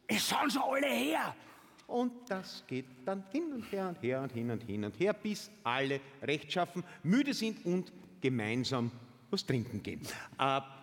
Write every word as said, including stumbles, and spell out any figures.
Es sollen sie alle her. Und das geht dann hin und her und her und hin und hin und her, bis alle rechtschaffen, müde sind und gemeinsam was trinken gehen. Äh,